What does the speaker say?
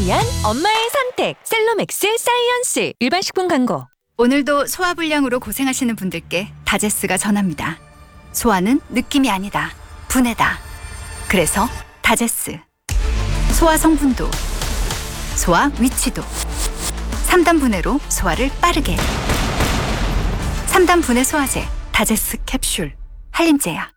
위한 엄마의 선택 셀로맥스 사이언스. 일반 식품 광고. 오늘도 소화불량으로 고생하시는 분들께 다제스가 전합니다. 소화는 느낌이 아니다. 분해다. 그래서 다제스. 소화 성분도, 소화 위치도 3단 분해로 소화를 빠르게. 3단 분해 소화제 다제스 캡슐 한림제약.